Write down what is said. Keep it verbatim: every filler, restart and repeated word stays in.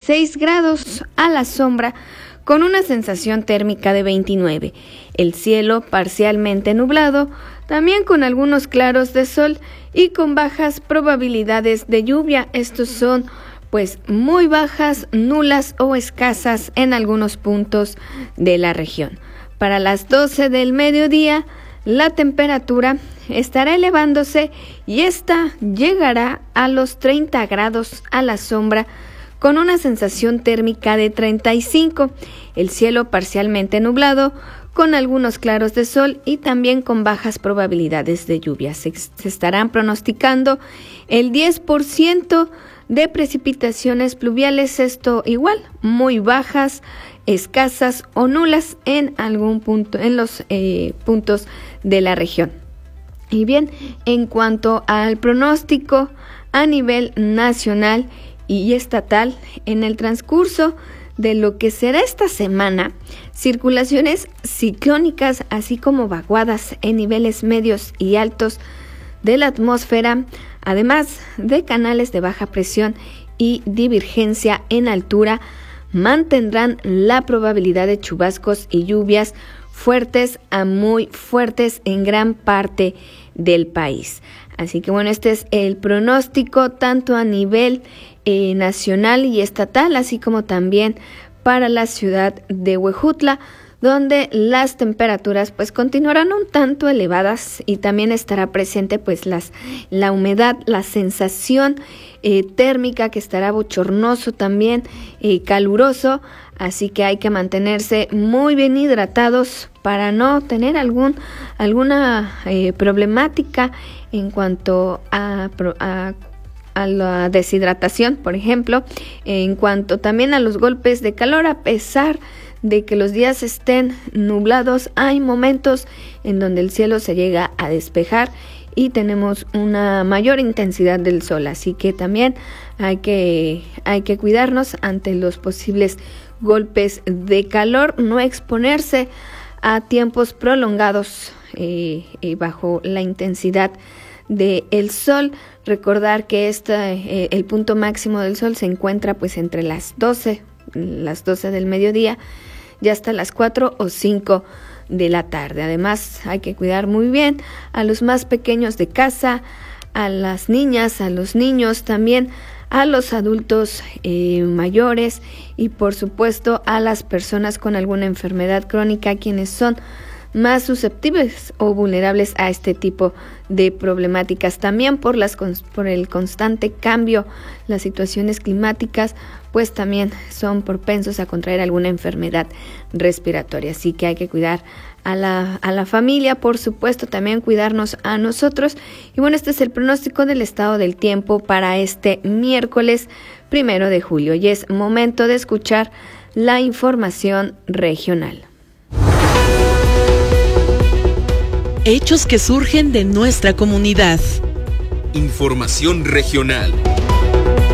veintiséis grados a la sombra, con una sensación térmica de veintinueve. El cielo parcialmente nublado, también con algunos claros de sol y con bajas probabilidades de lluvia. Estos son pues muy bajas, nulas o escasas en algunos puntos de la región. Para las doce del mediodía, la temperatura estará elevándose y esta llegará a los treinta grados a la sombra, con una sensación térmica de treinta y cinco. El cielo parcialmente nublado, con algunos claros de sol y también con bajas probabilidades de lluvia. Se, se estarán pronosticando el diez por ciento de precipitaciones pluviales, esto igual, muy bajas, escasas o nulas en algún punto, en los eh, puntos de la región. Y bien, en cuanto al pronóstico a nivel nacional y estatal, en el transcurso de lo que será esta semana, circulaciones ciclónicas, así como vaguadas en niveles medios y altos de la atmósfera, además de canales de baja presión y divergencia en altura, mantendrán la probabilidad de chubascos y lluvias fuertes a muy fuertes en gran parte del país. Así que bueno, este es el pronóstico tanto a nivel eh, nacional y estatal, así como también para la ciudad de Huejutla, donde las temperaturas pues continuarán un tanto elevadas y también estará presente pues las, la humedad, la sensación eh, térmica, que estará bochornoso también, eh, caluroso, así que hay que mantenerse muy bien hidratados para no tener algún alguna eh, problemática en cuanto a, a a la deshidratación, por ejemplo, en cuanto también a los golpes de calor. A pesar de que los días estén nublados, hay momentos en donde el cielo se llega a despejar y tenemos una mayor intensidad del sol, así que también hay que, hay que cuidarnos ante los posibles golpes de calor, no exponerse a tiempos prolongados eh, eh, bajo la intensidad del sol. Recordar que esta, eh, el punto máximo del sol se encuentra pues entre las doce, las doce del mediodía y hasta las cuatro o cinco de la tarde. Además, hay que cuidar muy bien a los más pequeños de casa, a las niñas, a los niños, también a los adultos eh, mayores y por supuesto a las personas con alguna enfermedad crónica, quienes son más susceptibles o vulnerables a este tipo de problemáticas. También por las por el constante cambio, las situaciones climáticas, pues también son propensos a contraer alguna enfermedad respiratoria. Así que hay que cuidar a la, a la familia, por supuesto, también cuidarnos a nosotros. Y bueno, este es el pronóstico del estado del tiempo para este miércoles primero de julio. Y es momento de escuchar la información regional. Hechos que surgen de nuestra comunidad. Información regional.